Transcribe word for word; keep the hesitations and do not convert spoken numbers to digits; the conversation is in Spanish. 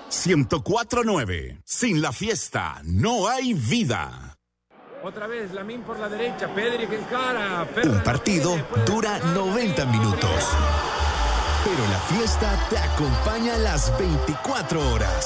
ciento cuatro nueve. Sin la fiesta no hay vida. Otra vez, Lamine por la derecha, Pedri que encara. Un partido dura noventa minutos, pero la fiesta te acompaña las veinticuatro horas.